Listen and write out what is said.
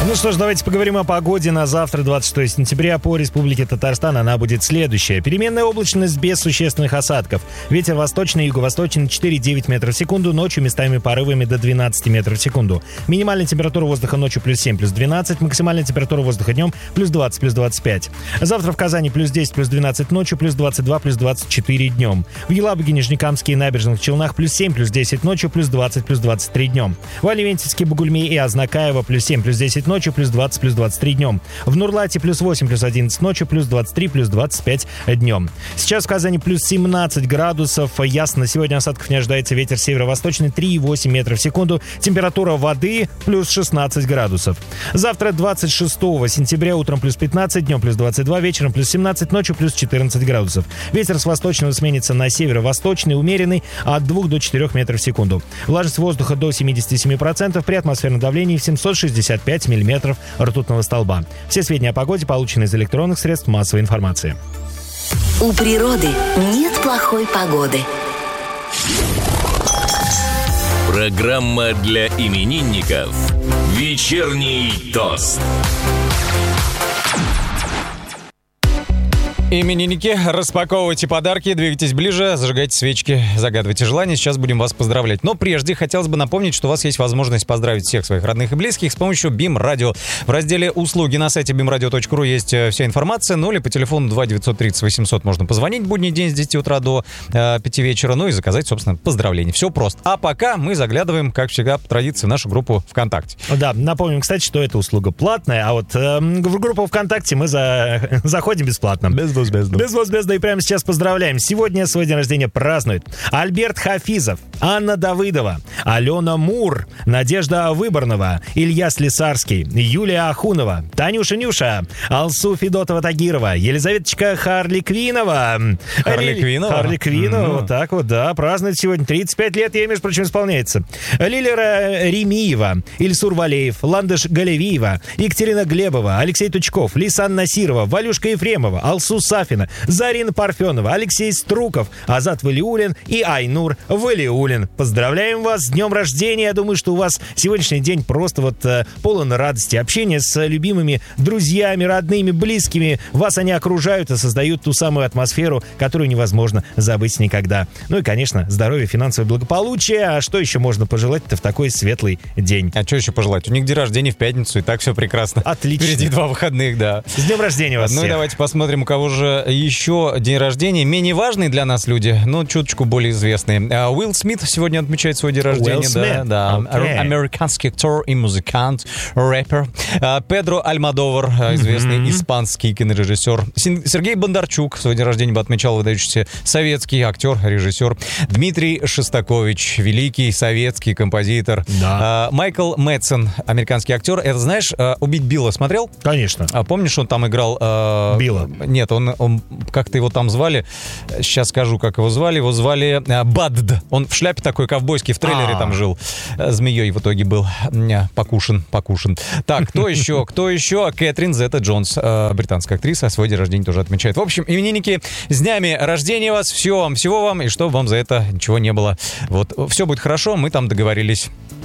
Ну что ж, давайте поговорим о погоде на завтра, 26 сентября. По республике Татарстан она будет следующая. Переменная облачность без существенных осадков. Ветер восточный, юго-восточный 4-9 метров в секунду. Ночью местами порывами до 12 метров в секунду. Минимальная температура воздуха ночью плюс 7, плюс 12. Максимальная температура воздуха днем плюс 20, плюс 25. Завтра в Казани плюс 10, плюс 12 ночью, плюс 22, плюс 24 днем. В Елабуге, Нижнекамске и Набережных Челнах плюс 7, плюс 10 ночью, плюс 20, плюс 23 днем. В Оливентьевске, Бугульме и Азнакаево плюс 7, плюс 10 ночью, плюс 20, плюс 23 днем. В Нурлате плюс 8, плюс 11 ночью, плюс 23, плюс 25 днем. Сейчас в Казани плюс 17 градусов. Ясно, сегодня осадков не ожидается. Ветер северо-восточный 3,8 метров в секунду. Температура воды плюс 16 градусов. Завтра 26 сентября утром плюс 15, днем плюс 22, вечером плюс 17, ночью плюс 14 градусов. Ветер с восточного сменится на северо-восточный, умеренный от 2 до 4 метров в секунду. Влажность воздуха до 77%, при атмосферном давлении в 765 миллиметров ртутного столба. Все сведения о погоде получены из электронных средств массовой информации. У природы нет плохой погоды. Программа для именинников «Вечерний тост». Именинники, распаковывайте подарки, двигайтесь ближе, зажигайте свечки, загадывайте желания. Сейчас будем вас поздравлять. Но прежде хотелось бы напомнить, что у вас есть возможность поздравить всех своих родных и близких с помощью BIM-радио. В разделе «Услуги» на сайте bimradio.ru есть вся информация. Ну или по телефону 2 930 800 можно позвонить в будний день с 10 утра до 5 вечера. Ну и заказать, собственно, поздравления. Все просто. А пока мы заглядываем, как всегда, по традиции, в нашу группу ВКонтакте. Да, напомним, кстати, что эта услуга платная, а вот в группу ВКонтакте мы заходим бесплатно. Безвозмездно. И прямо сейчас поздравляем. Сегодня свой день рождения празднуют Альберт Хафизов, Анна Давыдова, Алена Мур, Надежда Выборнова, Илья Слесарский, Юлия Ахунова, Танюша Нюша, Алсу Федотова-Тагирова, Елизаветочка Харли-Квинова. Харли-Квинова, вот так вот, да, празднует сегодня. 35 лет ей, между прочим, исполняется. Лилера Ремиева, Ильсур Валеев, Ландыш Галевиева, Екатерина Глебова, Алексей Тучков, Лисан Насирова, Валюшка Ефремова, Алсу Сафина, Зарина Парфенова, Алексей Струков, Азат Валиулин и Айнур Валиулин. Поздравляем вас с днем рождения. Я думаю, что у вас сегодняшний день просто вот полон радости, общения с любимыми друзьями, родными, близкими. Вас они окружают и создают ту самую атмосферу, которую невозможно забыть никогда. Ну и, конечно, здоровья, финансовое благополучие. А что еще можно пожелать-то в такой светлый день? А что еще пожелать? У них день рождения в пятницу, и так все прекрасно. Отлично. Впереди 2 выходных, да. С днем рождения вас Ну всех. и давайте посмотрим, у кого же еще день рождения. Менее важные для нас люди, но чуточку более известные. Уилл Смит сегодня отмечает свой день рождения. Да. Okay. Американский актер и музыкант, рэпер. Педро Альмодовар, известный испанский кинорежиссер. Сергей Бондарчук свой день рождения бы отмечал, выдающийся советский актер, режиссер. Дмитрий Шостакович, великий советский композитор. Да. Майкл Мэтсон, американский актер. Это, знаешь, «Убить Билла» смотрел? Конечно. Помнишь, он там играл... Билла. Нет, он как-то его там звали. Сейчас скажу, как его звали. Его звали Бадд. Он в шляпе такой ковбойский, в трейлере там жил. Змеей в итоге был. Покушен. Так, кто еще? Кэтрин Зета-Джонс, британская актриса, свой день рождения тоже отмечает. В общем, именинники, с днями рождения вас. Всего вам, и чтобы вам за это ничего не было. Вот, все будет хорошо, мы там договорились.